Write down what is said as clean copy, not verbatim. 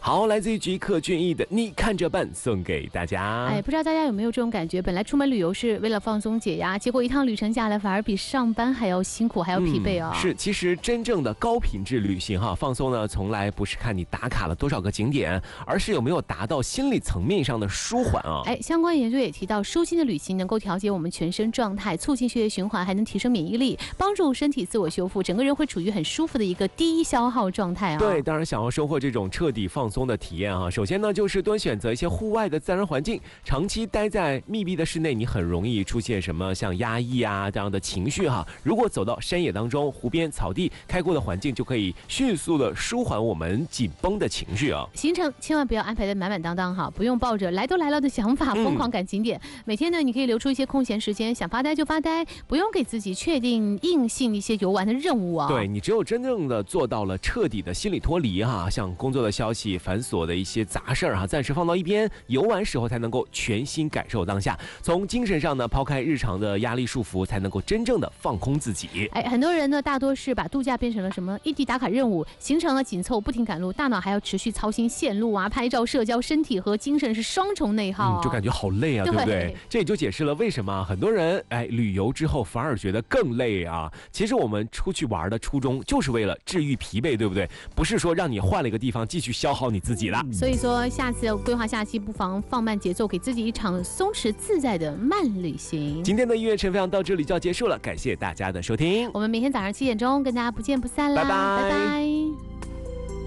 好，来自于吉克隽逸的《你看着办》送给大家。 哎，不知道大家有没有这种感觉？本来出门旅游是为了放松解压，结果一趟旅程下来，反而比上班还要辛苦，还要疲惫啊。 是，其实真正的高品质旅行放松呢，从来不是看你打卡了多少个景点，而是有没有达到心理层面上的舒缓啊。 哎，相关研究也提到，舒心的旅行能够调节我们全身状态，促进血液循环，还能提升免疫力，帮助身体自我修复，整个人会处于很舒服的一个低消耗状态啊。 对，当然想要收获这种彻底放松的体验首先呢，就是多选择一些户外的自然环境。长期待在密闭的室内，你很容易出现什么像压抑这样的情绪如果走到山野当中、湖边、草地、开阔的环境，就可以迅速的舒缓我们紧绷的情绪行程千万不要安排的满满当当不用抱着来都来了的想法疯狂赶景点。每天呢，你可以留出一些空闲时间，想发呆就发呆，不用给自己确定硬性一些游玩的任务对，你只有真正的做到了彻底的心理脱离像工作的消息、繁琐的一些杂事暂时放到一边，游玩时候才能够全心感受当下。从精神上呢，抛开日常的压力束缚，才能够真正的放空自己。 哎，很多人呢，大多是把度假变成了什么异地打卡任务，行程紧凑，不停赶路，大脑还要持续操心线路拍照、社交，身体和精神是双重内耗就感觉好累对不对？这也就解释了为什么很多人旅游之后反而觉得更累其实我们出去玩的初衷就是为了治愈疲惫，对不对？不是说让你换了一个地方继续消耗你自己了。 所以说下次规划假期不妨放慢节奏，给自己一场松弛自在的慢旅行。 今天的音乐晨飞到这里就要结束了，感谢大家的收听， 我们明天早上7点钟跟大家不见不散啦， 拜拜拜拜。